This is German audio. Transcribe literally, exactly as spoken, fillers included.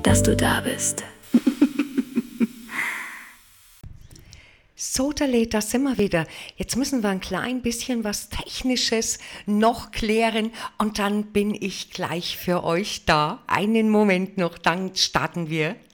dass du da bist. So, Dale, da sind wir wieder. Jetzt müssen wir ein klein bisschen was Technisches noch klären und dann bin ich gleich für euch da. Einen Moment noch, dann starten wir.